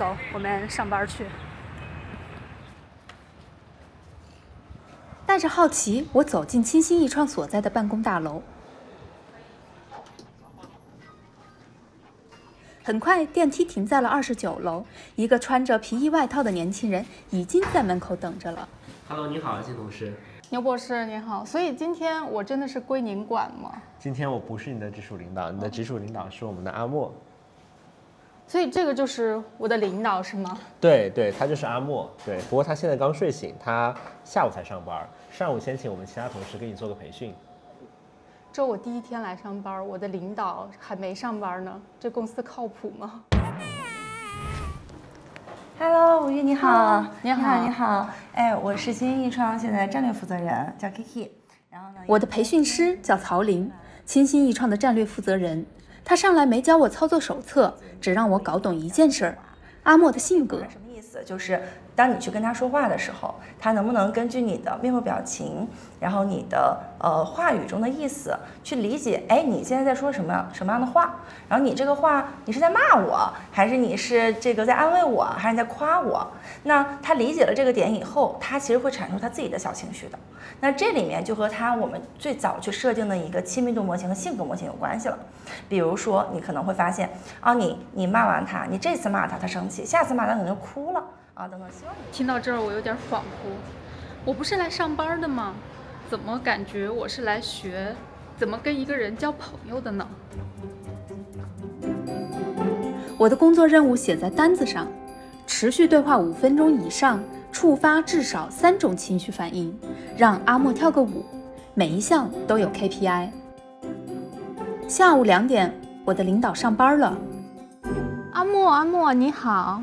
走，我们上班去。 带着好奇，我走进清新一创所在的办公大楼。很快，电梯停在了29楼，一个穿着皮衣外套的年轻人已经在门口等着了。 Hello， 你好，金同事。 牛博士你好，所以今天我真的是归您管吗？ 今天我不是你的直属领导，你的直属领导是我们的阿莫。 所以这个就是我的领导是吗？ 对，他就是阿莫。对，不过他现在刚睡醒，他下午才上班，上午先请我们其他同事给你做个培训。 这我第一天来上班，我的领导还没上班呢，这公司靠谱吗？ Hello， 吴玉你好， 你好， 你好，哎，我是新一创现在战略负责人，叫 Kiki。然后呢， 我的培训师叫曹林，清新一创的战略负责人。他上来没教我操作手册，只让我搞懂一件事儿：阿莫的性格。 什么意思？就是当你去跟他说话的时候，他能不能根据你的面部表情，然后你的话语中的意思去理解？哎，你现在在说什么样的话？然后你这个话，你是在骂我，还是你是这个在安慰我，还是你在夸我？那他理解了这个点以后，他其实会产生他自己的小情绪的。那这里面就和我们最早去设定的一个亲密度模型和性格模型有关系了。比如说，你可能会发现啊，你骂完他，你这次骂他，他生气，下次骂他可能就哭了啊，等等。希望你听到这儿，我有点恍惚。我不是来上班的吗？怎么感觉我是来学怎么跟一个人交朋友的呢？ 我的工作任务写在单子上，持续对话5分钟以上，触发至少3种情绪反应，让阿莫跳个舞，每一项都有 KPI。下午2点，我的领导上班了。 阿莫你好。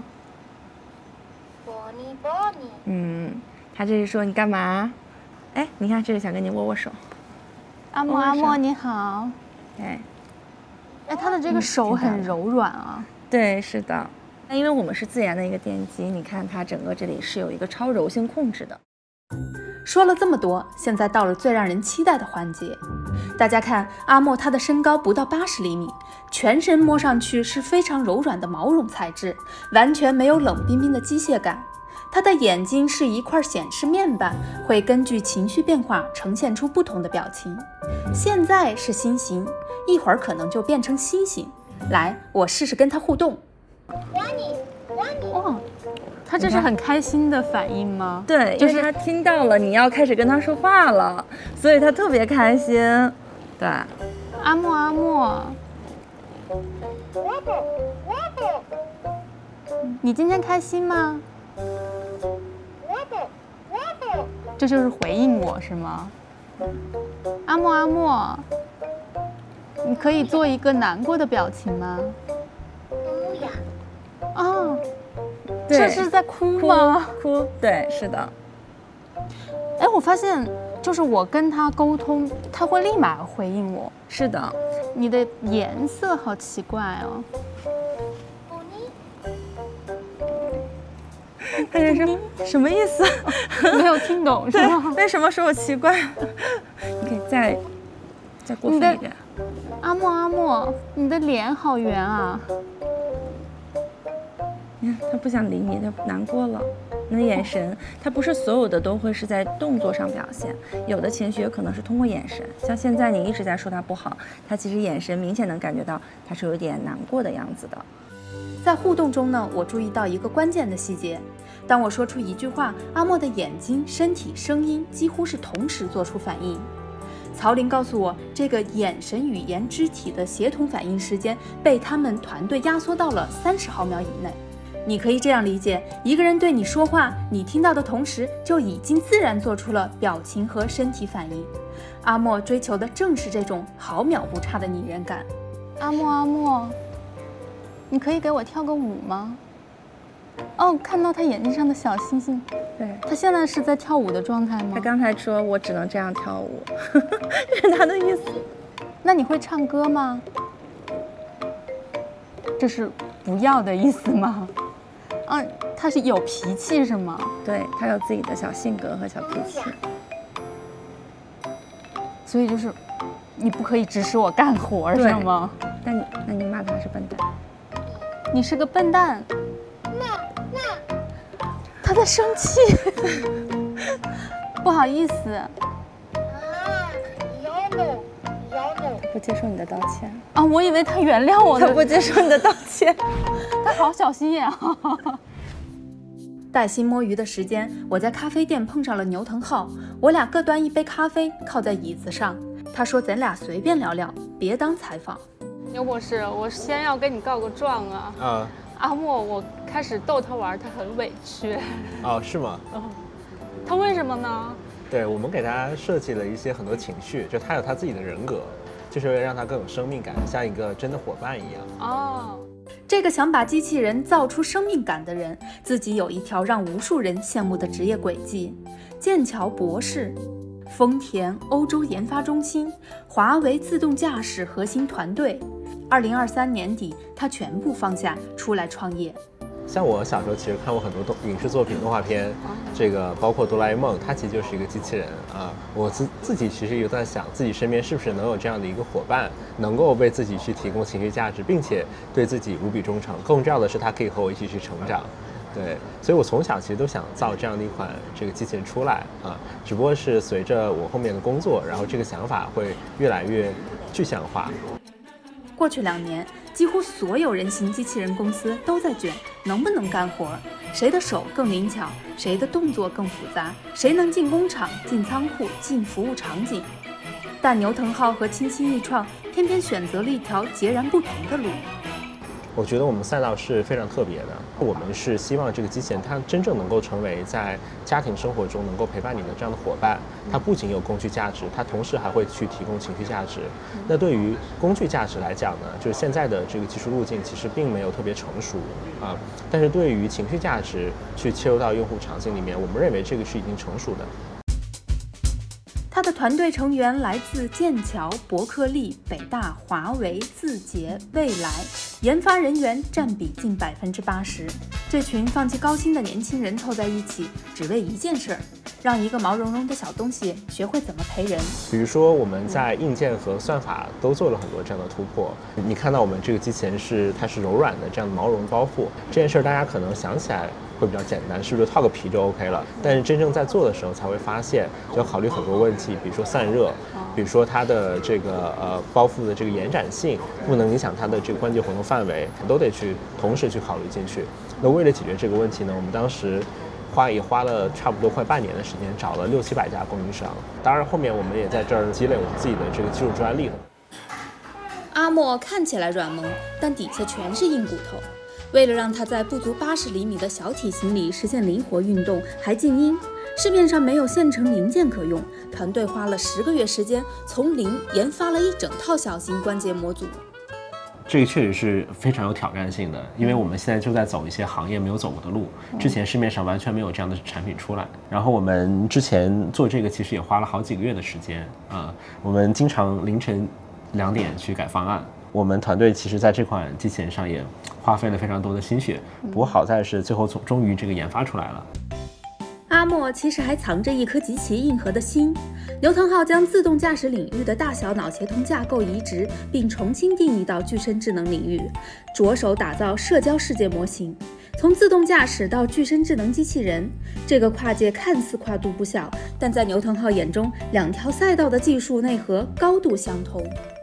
他这是说你干嘛？哎，你看这是想跟你握握手。 阿莫你好。 哎， 他的这个手很柔软啊。 对，是的。那因为我们是自研的一个电机，你看它整个这里是有一个超柔性控制的。 说了这么多，现在到了最让人期待的环节。大家看，阿莫他的身高不到80厘米，全身摸上去是非常柔软的毛绒材质，完全没有冷冰冰的机械感。他的眼睛是一块显示面板，会根据情绪变化呈现出不同的表情。现在是心形，一会儿可能就变成星形。来，我试试跟他互动。 哇，他这是很开心的反应吗？ 对，就是他听到了你要开始跟他说话了，所以他特别开心。对， 阿莫，你今天开心吗？这就是回应我是吗？阿莫，你可以做一个难过的表情吗？哦，这是在哭吗？ 哭，对，是的。 哎，我发现就是我跟他沟通，他会立马回应我。 是的， 你的颜色好奇怪哦。 他这是什么意思？ 没有听懂是吗？ 为什么说我奇怪？你可以再过分一点。 阿莫，你的脸好圆啊！ 你看他不想理你，他难过了。你的眼神，他不是所有的都会是在动作上表现，有的情绪有可能是通过眼神。像现在你一直在说他不好，他其实眼神明显能感觉到他是有点难过的样子的。 在互动中呢，我注意到一个关键的细节。当我说出一句话，阿莫的眼睛、身体、声音几乎是同时做出反应。曹林告诉我，这个眼神、语言、肢体的协同反应时间被他们团队压缩到了30毫秒以内。你可以这样理解，一个人对你说话，你听到的同时就已经自然做出了表情和身体反应。阿莫追求的正是这种毫秒不差的拟人感。 阿莫，你可以给我跳个舞吗？哦，看到他眼睛上的小星星。 对， 他现在是在跳舞的状态吗？ 他刚才说我只能这样跳舞，这是他的意思。 那你会唱歌吗？这是不要的意思吗？他是有脾气是吗？ 对，他有自己的小性格和小脾气。 所以就是你不可以指使我干活是吗？ 那你骂他是笨蛋。 你是个笨蛋。 那他在生气，不好意思。 他不接受你的道歉啊，我以为他原谅我了。 他不接受你的道歉， 他好小心眼啊。 带薪摸鱼的时间，我在咖啡店碰上了牛藤浩，我俩各端一杯咖啡，靠在椅子上。他说咱俩随便聊聊，别当采访。 牛博士，我先要跟你告个状啊。阿莫，我开始逗他玩，他很委屈。 哦，是吗？ 他为什么呢？ 对，我们给他设计了一些很多情绪，就他有他自己的人格，就是为了让他更有生命感，像一个真的伙伴一样。 哦。 这个想把机器人造出生命感的人，自己有一条让无数人羡慕的职业轨迹：剑桥博士、丰田欧洲研发中心、华为自动驾驶核心团队。2023年底，他全部放下，出来创业。 像我小时候其实看过很多影视作品、动画片，这个包括哆啦 A 梦，它其实就是一个机器人啊。我自己其实有在想，自己身边是不是能有这样的一个伙伴，能够为自己去提供情绪价值，并且对自己无比忠诚。更重要的是，它可以和我一起去成长。对，所以我从小其实都想造这样的一款这个机器人出来啊，只不过是随着我后面的工作，然后这个想法会越来越具象化。 过去2年，几乎所有人形机器人公司都在卷能不能干活，谁的手更灵巧，谁的动作更复杂，谁能进工厂、进仓库、进服务场景。但牛藤浩和清新易创偏偏选择了一条截然不同的路。 我觉得我们赛道是非常特别的，我们是希望这个机器人它真正能够成为在家庭生活中能够陪伴你的这样的伙伴。它不仅有工具价值，它同时还会去提供情绪价值。那对于工具价值来讲呢，就是现在的这个技术路径其实并没有特别成熟啊，但是对于情绪价值去切入到用户场景里面，我们认为这个是已经成熟的。 他的团队成员来自剑桥、伯克利、北大、华为、字节、未来，研发人员占比近80%。这群放弃高薪的年轻人凑在一起，只为一件事儿，让一个毛茸茸的小东西学会怎么陪人。 比如说我们在硬件和算法都做了很多这样的突破。你看到我们这个机器人它是柔软的这样的毛绒包覆，这件事儿大家可能想起来会比较简单，是不是套个皮就 OK 了？但是真正在做的时候才会发现，就要考虑很多问题，比如说散热，比如说它的这个包覆的这个延展性，不能影响它的这个关节活动范围，都得去同时去考虑进去。那为了解决这个问题呢，我们当时花了差不多快半年的时间，找了600-700家供应商。当然后面我们也在这儿积累我们自己的这个技术专利。 阿莫看起来软萌，但底下全是硬骨头。为了让它在不足80厘米的小体型里实现灵活运动，还静音，市面上没有现成零件可用，团队花了10个月时间，从零研发了一整套小型关节模组。 这个确实是非常有挑战性的，因为我们现在就在走一些行业没有走过的路，之前市面上完全没有这样的产品出来。然后我们之前做这个其实也花了好几个月的时间啊，我们经常凌晨2点去改方案。我们团队其实在这款机器人上也花费了非常多的心血，不过好在是最后终于这个研发出来了。 阿莫其实还藏着一颗极其硬核的心。牛藤浩将自动驾驶领域的大小脑协同架构移植，并重新定义到具身智能领域，着手打造社交世界模型。从自动驾驶到具身智能机器人，这个跨界看似跨度不小，但在牛藤浩眼中，2条赛道的技术内核高度相同。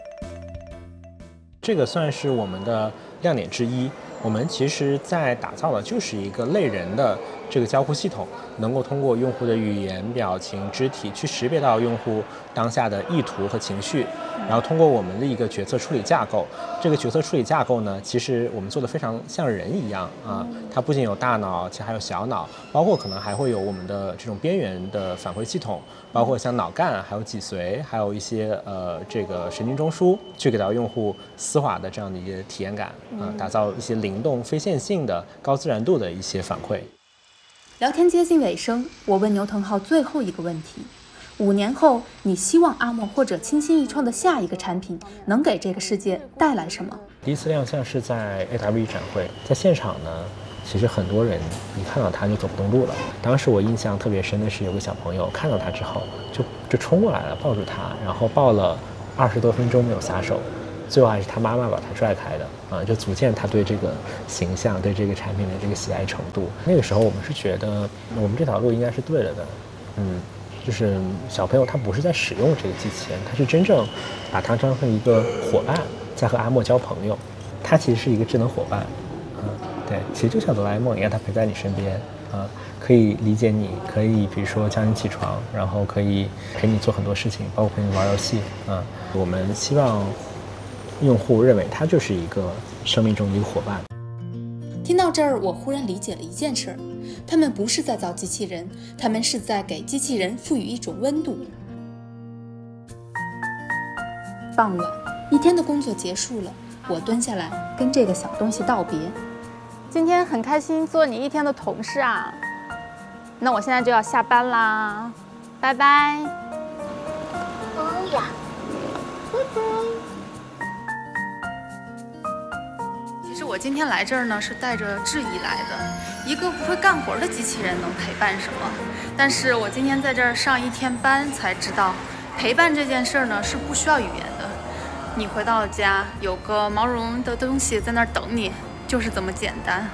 这个算是我们的亮点之一。我们其实在打造的就是一个类人的这个交互系统，能够通过用户的语言、表情、肢体去识别到用户当下的意图和情绪，然后通过我们的一个决策处理架构。这个决策处理架构呢，其实我们做的非常像人一样啊，它不仅有大脑，其实还有小脑，包括可能还会有我们的这种边缘的反馈系统，包括像脑干，还有脊髓，还有一些这个神经中枢，去给到用户丝滑的这样的一个体验感啊，打造一些灵动、非线性的、高自然度的一些反馈。 聊天接近尾声，我问牛藤浩最后一个问题：5年后，你希望阿莫或者清新易创的下一个产品能给这个世界带来什么？ 第一次亮相是在 AWE 展会，在现场呢，其实很多人一看到他就走不动路了。当时我印象特别深的是，有个小朋友看到他之后就冲过来了，抱住他，然后抱了20多分钟没有撒手。 最后还是他妈妈把他拽开的啊，就足见他对这个形象、对这个产品的这个喜爱程度。那个时候我们是觉得我们这条路应该是对了的，就是小朋友他不是在使用这个机器人，他是真正把它当成一个伙伴，在和阿莫交朋友。他其实是一个智能伙伴，对，其实就像哆啦 A 梦一样，他陪在你身边可以理解你，可以比如说叫你起床，然后可以陪你做很多事情，包括陪你玩游戏我们希望用户认为它就是一个生命中的一个伙伴。 听到这儿，我忽然理解了一件事儿，他们不是在造机器人，他们是在给机器人赋予一种温度。傍晚，一天的工作结束了，我蹲下来跟这个小东西道别。 今天很开心做你一天的同事啊，那我现在就要下班啦，拜拜。 哦呀，拜拜。 其实我今天来这儿呢，是带着质疑来的。一个不会干活的机器人能陪伴什么？但是我今天在这儿上一天班才知道，陪伴这件事儿呢是不需要语言的。你回到了家，有个毛茸茸的东西在那儿等你，就是这么简单。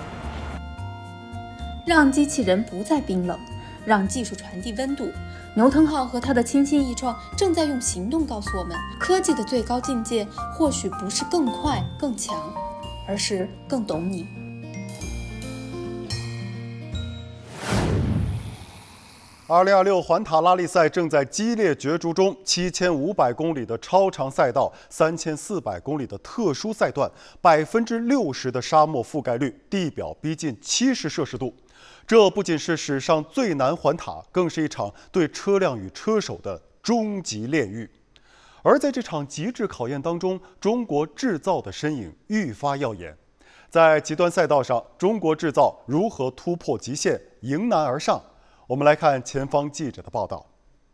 让机器人不再冰冷，让技术传递温度。牛腾号和他的轻轻一创正在用行动告诉我们，科技的最高境界或许不是更快更强，而是更懂你。 2026环塔拉力赛正在激烈角逐中，7500公里的超长赛道，3400公里的特殊赛段，60%的沙漠覆盖率，地表逼近70摄氏度。这不仅是史上最难环塔，更是一场对车辆与车手的终极炼狱。而在这场极致考验当中，中国制造的身影愈发耀眼。在极端赛道上，中国制造如何突破极限，迎难而上？我们来看前方记者的报道。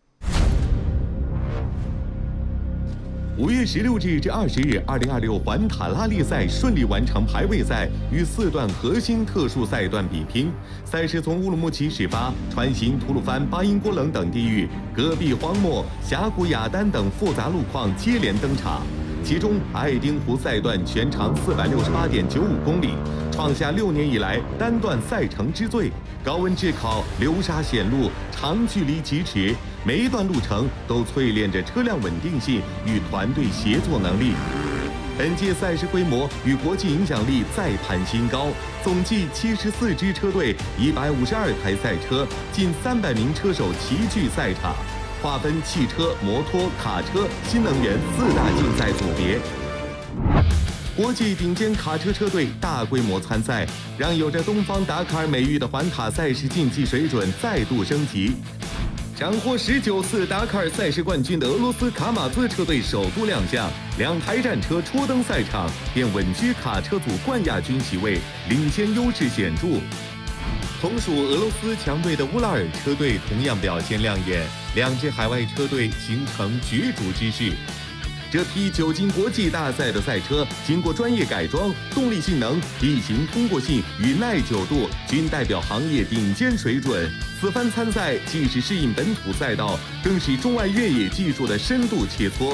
5月16日至20日，2026环塔拉力赛顺利完成排位赛与4段核心特殊赛段比拼。赛事从乌鲁木齐始发，穿行吐鲁番、巴音郭冷等地域，戈壁荒漠、峡谷雅丹等复杂路况接连登场。其中，爱丁湖赛段全长468.95公里，创下6年以来单段赛程之最。高温炙烤、流沙险路、长距离疾驰，每一段路程都淬炼着车辆稳定性与团队协作能力。本届赛事规模与国际影响力再攀新高，总计74支车队、152台赛车、近300名车手齐聚赛场。划分汽车、摩托、卡车、新能源4大竞赛组别。国际顶尖卡车车队大规模参赛，让有着东方达卡尔美誉的环塔赛事竞技水准再度升级。斩获19次达卡尔赛事冠军的俄罗斯卡马兹车队首度亮相，2台战车初登赛场便稳居卡车组冠亚军席位，领先优势显著。同属俄罗斯强队的乌拉尔车队同样表现亮眼，2支海外车队形成角逐之势。这批久经国际大赛的赛车，经过专业改装，动力性能、地形通过性与耐久度均代表行业顶尖水准。此番参赛，既是适应本土赛道，更是中外越野技术的深度切磋。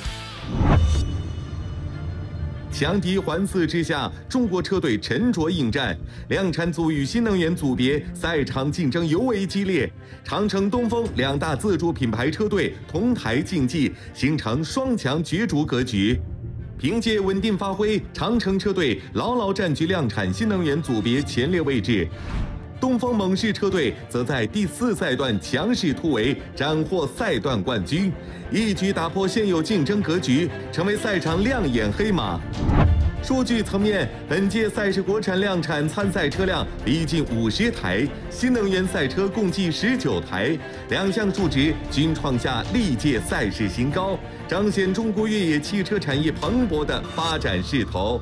强敌环伺之下，中国车队沉着应战，量产组与新能源组别赛场竞争尤为激烈。长城、东风2大自主品牌车队同台竞技，形成双强角逐格局。凭借稳定发挥，长城车队牢牢占据量产新能源组别前列位置。东风猛士车队则在第4赛段强势突围，斩获赛段冠军，一举打破现有竞争格局，成为赛场亮眼黑马。数据层面，本届赛事国产量产参赛车辆逼近50台，新能源赛车共计19台，2项数值均创下历届赛事新高，彰显中国越野汽车产业蓬勃的发展势头。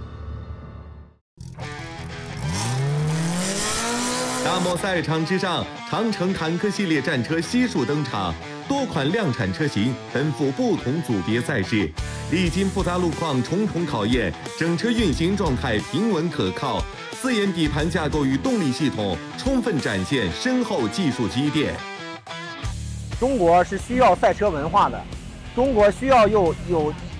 大漠赛场之上，长城坦克系列战车悉数登场，多款量产车型奔赴不同组别赛事，历经复杂路况重重考验，整车运行状态平稳可靠，4眼底盘架构与动力系统充分展现深厚技术积淀。 中国是需要赛车文化的，中国需要有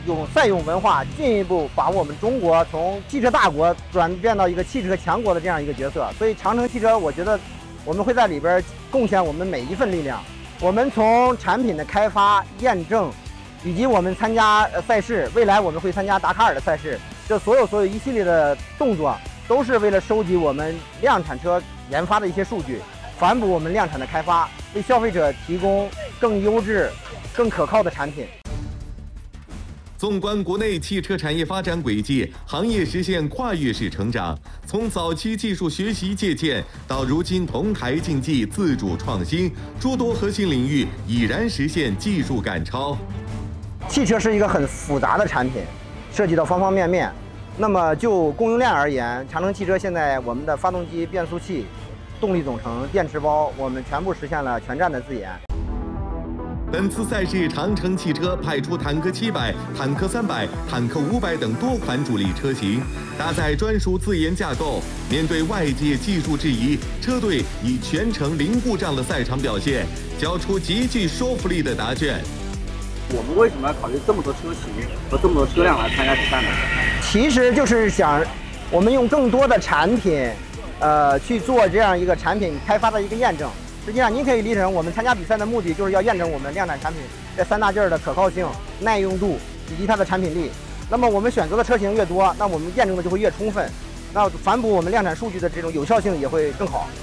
赛用文化，进一步把我们中国从汽车大国转变到一个汽车强国的这样一个角色。所以长城汽车，我觉得我们会在里边贡献我们每一份力量。我们从产品的开发、验证，以及我们参加赛事，未来我们会参加达喀尔的赛事，这所有一系列的动作，都是为了收集我们量产车研发的一些数据，反哺我们量产的开发，为消费者提供更优质、更可靠的产品。 纵观国内汽车产业发展轨迹，行业实现跨越式成长，从早期技术学习借鉴，到如今同台竞技、自主创新，诸多核心领域已然实现技术赶超。 汽车是一个很复杂的产品，涉及到方方面面。那么就供应链而言，长城汽车现在我们的发动机、变速器、动力总成、电池包，我们全部实现了全站的自研。 本次赛事，长城汽车派出坦克700、坦克300、坦克500等多款主力车型，搭载专属自研架构。面对外界技术质疑，车队以全程零故障的赛场表现，交出极具说服力的答卷。 我们为什么要考虑这么多车型和这么多车辆来参加比赛呢？ 其实就是想，我们用更多的产品，去做这样一个产品开发的一个验证。实际上，您可以理解成我们参加比赛的目的，就是要验证我们量产产品这3大件的可靠性、耐用度以及它的产品力。那么我们选择的车型越多，那我们验证的就会越充分，那反哺我们量产数据的这种有效性也会更好。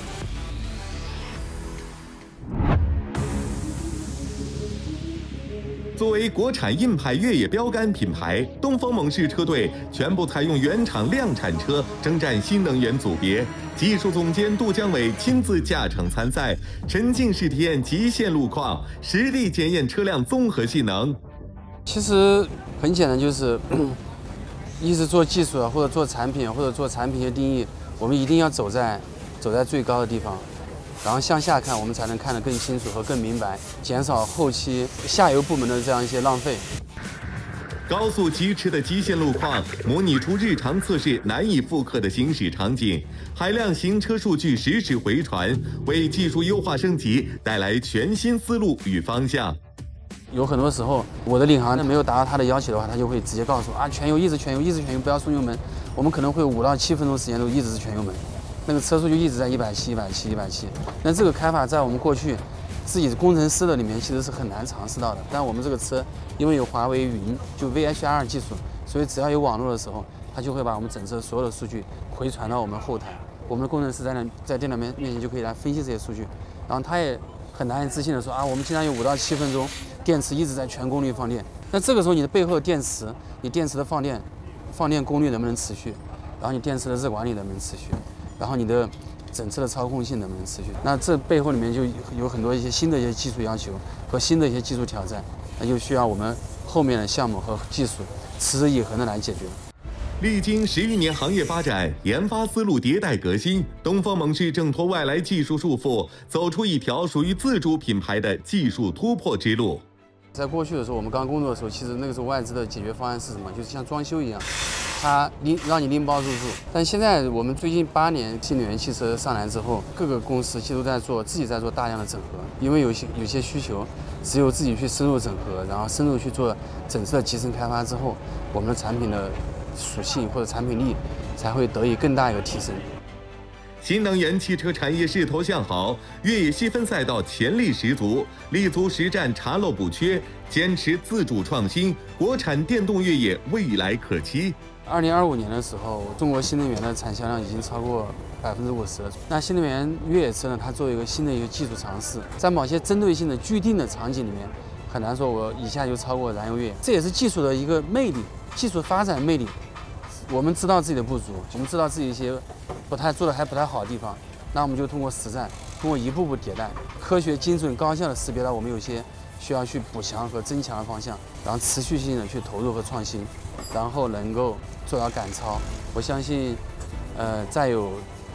作为国产硬派越野标杆品牌，东风猛士车队全部采用原厂量产车征战新能源组别。技术总监杜江伟亲自驾乘参赛，沉浸式体验极限路况，实地检验车辆综合性能。 其实很简单，就是一直做技术啊，或者做产品，或者做产品的定义，我们一定要走在最高的地方。然后向下看，我们才能看得更清楚和更明白，减少后期下游部门的这样一些浪费。 高速疾驰的极限路况，模拟出日常测试难以复刻的行驶场景，海量行车数据实时回传，为技术优化升级带来全新思路与方向。 有很多时候，我的领航没有达到他的要求的话，他就会直接告诉我全油，一直全油，一直全油，不要松油门。我们可能会5到7分钟时间都一直是全油门。那个车速就一直在170、170、170。那这个开法在我们过去自己工程师的里面其实是很难尝试到的。但我们这个车因为有华为云，就 VHR 技术，所以只要有网络的时候，它就会把我们整车所有的数据回传到我们后台。我们的工程师在电脑面前就可以来分析这些数据。然后他也很难以置信的说我们经常有5到7分钟电池一直在全功率放电。那这个时候你的背后电池，你电池的放电功率能不能持续？然后你电池的热管理能不能持续？然后你的整车的操控性能不能持续？那这背后里面就有很多一些新的一些技术要求和新的一些技术挑战，那就需要我们后面的项目和技术持之以恒的来解决。 历经10余年行业发展，研发思路迭代革新，东风猛士挣脱外来技术束缚，走出一条属于自主品牌的技术突破之路。 在过去的时候，我们刚工作的时候，其实那个时候外资的解决方案是什么？就是像装修一样，它让你拎包入住。但现在我们最近8年新能源汽车上来之后，各个公司其实都在自己在做大量的整合，因为有些需求，只有自己去深入整合，然后深入去做整车的集成开发之后，我们的产品的属性或者产品力才会得以更大一个提升。 新能源汽车产业势头向好，越野细分赛道潜力十足，立足实战查漏补缺，坚持自主创新，国产电动越野未来可期。 2025年的时候，中国新能源的产销量已经超过50%了。那新能源越野车呢，它作为一个新的一个技术尝试，在某些针对性的具定的场景里面，很难说我一下就超过燃油越野。这也是技术的一个魅力，技术发展魅力。我们知道自己的不足，我们知道自己一些做的还不太好的地方，那我们就通过实战，通过一步步迭代，科学、精准、高效的识别到我们有些需要去补强和增强的方向，然后持续性的去投入和创新，然后能够做到赶超。我相信，再有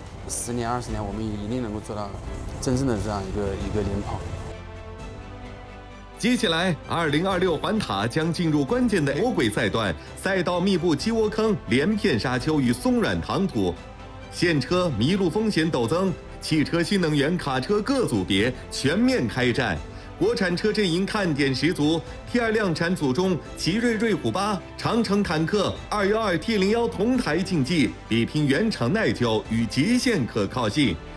10年、20年，我们一定能够做到真正的这样一个领跑。 接下来，2026环塔将进入关键的魔鬼赛段，赛道密布鸡窝坑、连片沙丘与松软糖土，现车迷路风险陡增，汽车、新能源、卡车各组别全面开战。 国产车阵营看点十足。T2量产组中，奇瑞瑞虎8、长城坦克212 T01同台竞技，比拼原厂耐久与极限可靠性。